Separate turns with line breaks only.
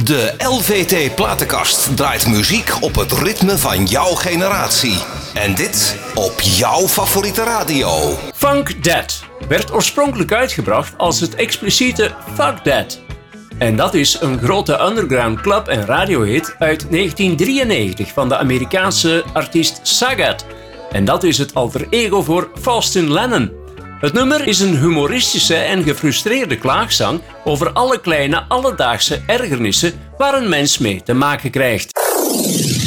De LVT Platenkast draait muziek op het ritme van jouw generatie. En dit op jouw favoriete radio.
Funk That werd oorspronkelijk uitgebracht als het expliciete Fuck That. En dat is een grote underground club- en radiohit uit 1993 van de Amerikaanse artiest Sagat. En dat is het alter ego voor Faustin Lennon. Het nummer is een humoristische en gefrustreerde klaagzang over alle kleine alledaagse ergernissen waar een mens mee te maken krijgt.